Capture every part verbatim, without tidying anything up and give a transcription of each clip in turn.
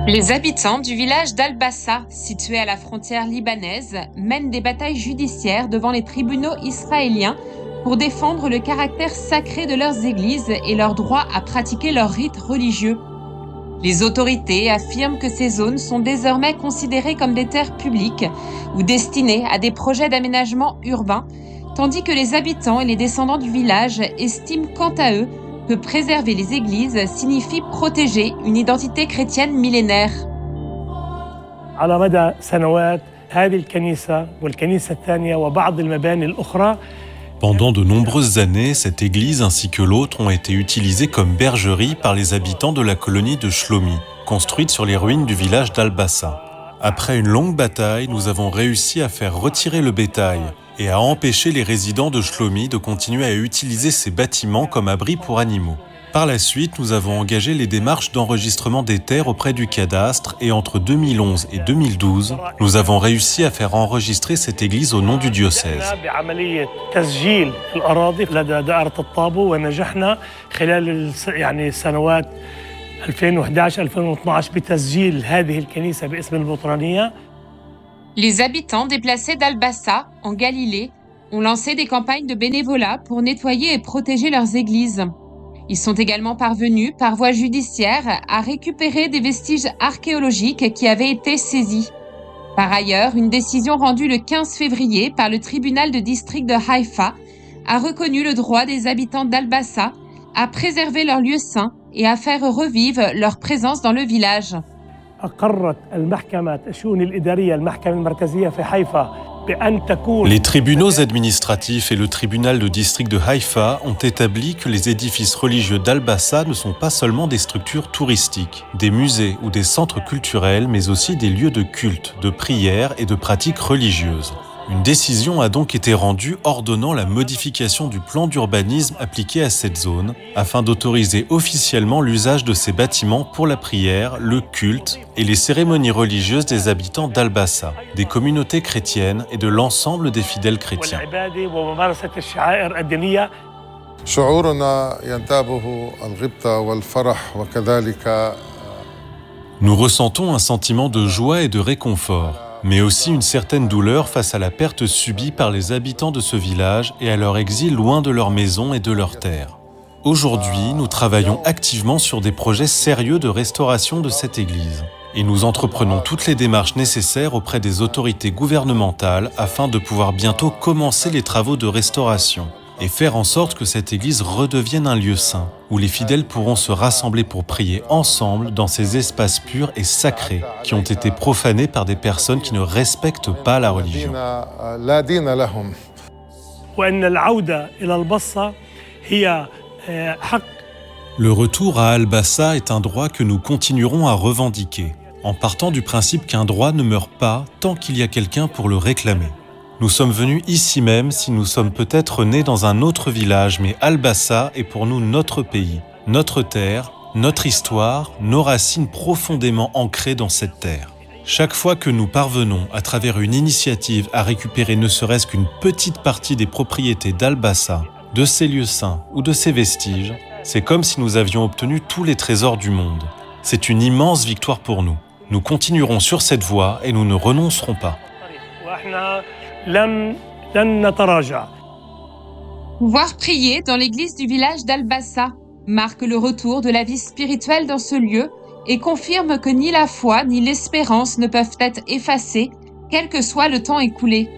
Les habitants du village d'Al-Bassa, situé à la frontière libanaise, mènent des batailles judiciaires devant les tribunaux israéliens pour défendre le caractère sacré de leurs églises et leur droit à pratiquer leurs rites religieux. Les autorités affirment que ces zones sont désormais considérées comme des terres publiques ou destinées à des projets d'aménagement urbain, tandis que les habitants et les descendants du village estiment quant à eux que préserver les églises signifie protéger une identité chrétienne millénaire. على مدى سنوات هذه الكنيسة والكنيسة الثانية وبعض المباني الأخرى. Pendant de nombreuses années, cette église ainsi que l'autre ont été utilisées comme bergerie par les habitants de la colonie de Shlomi, construite sur les ruines du village d'Al-Bassa. Après une longue bataille, nous avons réussi à faire retirer le bétail et à empêcher les résidents de Shlomi de continuer à utiliser ces bâtiments comme abris pour animaux. Par la suite, nous avons engagé les démarches d'enregistrement des terres auprès du cadastre et entre deux mille onze et deux mille douze, nous avons réussi à faire enregistrer cette église au nom du diocèse. Les habitants déplacés d'Al-Bassa, en Galilée, ont lancé des campagnes de bénévolat pour nettoyer et protéger leurs églises. Ils sont également parvenus, par voie judiciaire, à récupérer des vestiges archéologiques qui avaient été saisis. Par ailleurs, une décision rendue le quinze février par le tribunal de district de Haïfa a reconnu le droit des habitants d'Al-Bassa à préserver leurs lieux saints et à faire revivre leur présence dans le village. Les tribunaux administratifs et le tribunal de district de Haïfa ont établi que les édifices religieux d'Al-Bassa ne sont pas seulement des structures touristiques, des musées ou des centres culturels, mais aussi des lieux de culte, de prière et de pratiques religieuses. Une décision a donc été rendue ordonnant la modification du plan d'urbanisme appliqué à cette zone, afin d'autoriser officiellement l'usage de ces bâtiments pour la prière, le culte et les cérémonies religieuses des habitants d'Al-Bassa, des communautés chrétiennes et de l'ensemble des fidèles chrétiens. Nous ressentons un sentiment de joie et de réconfort, mais aussi une certaine douleur face à la perte subie par les habitants de ce village et à leur exil loin de leur maison et de leurs terres. Aujourd'hui, nous travaillons activement sur des projets sérieux de restauration de cette église et nous entreprenons toutes les démarches nécessaires auprès des autorités gouvernementales afin de pouvoir bientôt commencer les travaux de restauration et faire en sorte que cette église redevienne un lieu saint, où les fidèles pourront se rassembler pour prier ensemble dans ces espaces purs et sacrés qui ont été profanés par des personnes qui ne respectent pas la religion. Le retour à Al-Bassa est un droit que nous continuerons à revendiquer, en partant du principe qu'un droit ne meurt pas tant qu'il y a quelqu'un pour le réclamer. Nous sommes venus ici même si nous sommes peut-être nés dans un autre village, mais Al-Bassa est pour nous notre pays, notre terre, notre histoire, nos racines profondément ancrées dans cette terre. Chaque fois que nous parvenons, à travers une initiative, à récupérer ne serait-ce qu'une petite partie des propriétés d'Al-Bassa, de ses lieux saints ou de ses vestiges, c'est comme si nous avions obtenu tous les trésors du monde. C'est une immense victoire pour nous. Nous continuerons sur cette voie et nous ne renoncerons pas. Pouvoir prier dans l'église du village d'Al-Bassa marque le retour de la vie spirituelle dans ce lieu et confirme que ni la foi ni l'espérance ne peuvent être effacées, quel que soit le temps écoulé.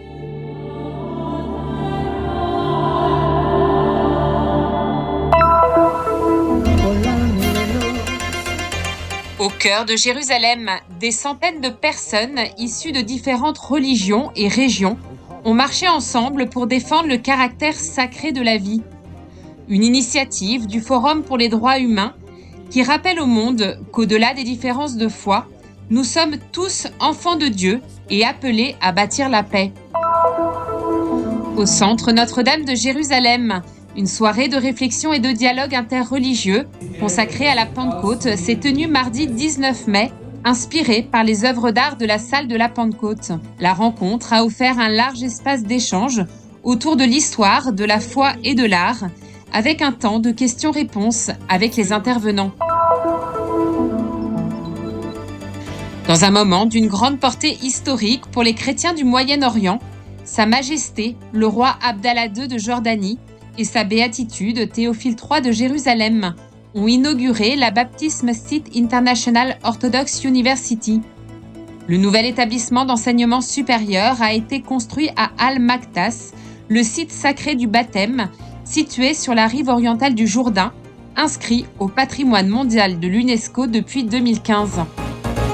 Au cœur de Jérusalem, des centaines de personnes issues de différentes religions et régions ont marché ensemble pour défendre le caractère sacré de la vie. Une initiative du Forum pour les droits humains qui rappelle au monde qu'au-delà des différences de foi, nous sommes tous enfants de Dieu et appelés à bâtir la paix. Au centre Notre-Dame de Jérusalem, une soirée de réflexion et de dialogue interreligieux consacrée à la Pentecôte s'est tenue mardi dix-neuf mai, inspirée par les œuvres d'art de la salle de la Pentecôte. La rencontre a offert un large espace d'échange autour de l'histoire, de la foi et de l'art, avec un temps de questions-réponses avec les intervenants. Dans un moment d'une grande portée historique pour les chrétiens du Moyen-Orient, Sa Majesté, le roi Abdallah deux de Jordanie, et sa béatitude Théophile trois de Jérusalem ont inauguré la Baptist Site International Orthodox University. Le nouvel établissement d'enseignement supérieur a été construit à Al-Maktas, le site sacré du baptême, situé sur la rive orientale du Jourdain, inscrit au patrimoine mondial de l'UNESCO depuis deux mille quinze.